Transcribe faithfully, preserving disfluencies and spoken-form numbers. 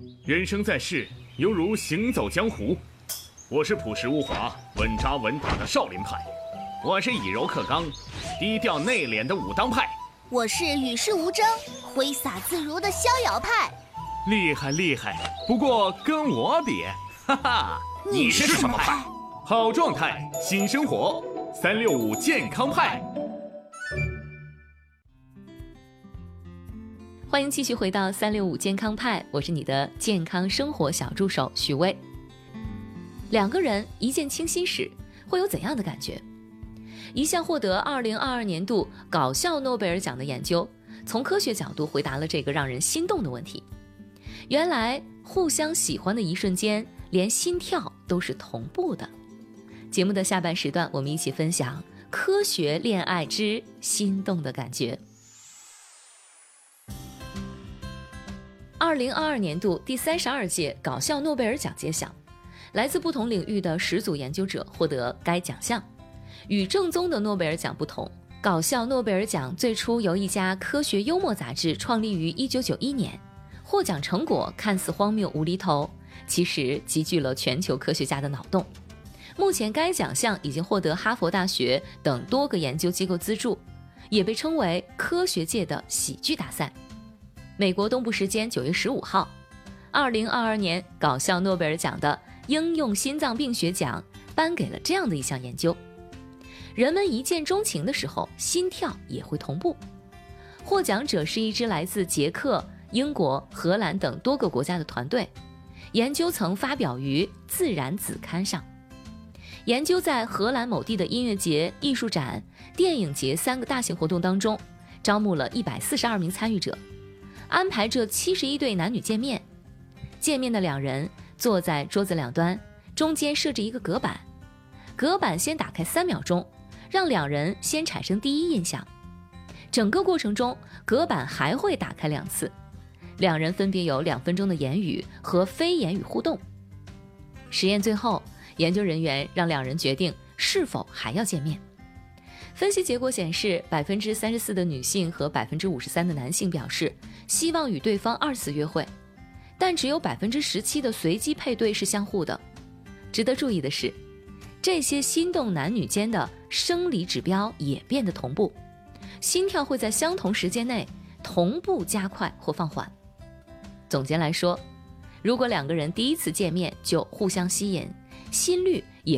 人生在世，犹如行走江湖。我是朴实无华、稳扎稳打的少林派，我是以柔克刚、低调内敛的武当派， 我是与世无争、挥洒自如的逍遥派。 厉害厉害，不过跟我比，哈哈， 你是什么派？ 好状态，新生活，三六五健康派。 欢迎继续回到三六五健康派，我是你的健康生活小助手许巍。两个人一见倾心时会有怎样的感觉？一项获得二零二二年度搞笑诺贝尔奖的研究，从科学角度回答了这个让人心动的问题。原来互相喜欢的一瞬间，连心跳都是同步的。节目的下半时段，我们一起分享科学恋爱之心动的感觉。二零二二年度第三十二届搞笑诺贝尔奖揭晓，来自不同领域的十组研究者获得该奖项。与正宗的诺贝尔奖不同，搞笑诺贝尔奖最初由一家科学幽默杂志创立于一九九一年，获奖成果看似荒谬无厘头，其实集聚了全球科学家的脑洞。目前该奖项已经获得哈佛大学等多个研究机构资助，也被称为科学界的喜剧大赛。美国东部时间九月十五号，二零二二年搞笑诺贝尔奖的应用心脏病学奖颁给了这样的一项研究：人们一见钟情的时候，心跳也会同步。获奖者是一支来自捷克、英国、荷兰等多个国家的团队，研究曾发表于《自然》子刊上。研究在荷兰某地的音乐节、艺术展、电影节三个大型活动当中，招募了一百四十二名参与者，安排这七十一对男女见面。见面的两人坐在桌子两端，中间设置一个隔板，隔板先打开三秒钟，让两人先产生第一印象。整个过程中，隔板还会打开两次，两人分别有两分钟的言语和非言语互动。实验最后，研究人员让两人决定是否还要见面。分析结果显示， 百分之三十四 的女性和 百分之五十三 的男性表示希望与对方二次约会，但只有 百分之十七 的随机配对是相互的。值得注意的是，这些心动男女间的生理指标也变得同步，心跳会在相同时间内同步加快或放缓。总结来说，如果两个人第一次见面就互相吸引，心率也